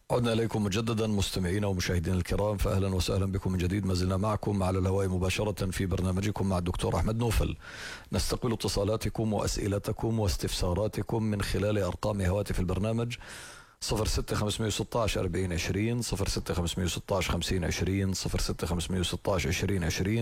عدنا إليكم مجددا مستمعينا ومشاهدينا الكرام، فأهلا وسهلا بكم من جديد. ما زلنا معكم على الهواء مباشرة في برنامجكم مع الدكتور أحمد نوفل. نستقبل اتصالاتكم وأسئلتكم واستفساراتكم من خلال أرقام هواتف البرنامج 06 516 40 20 06 516 50 20 06 516 20 20.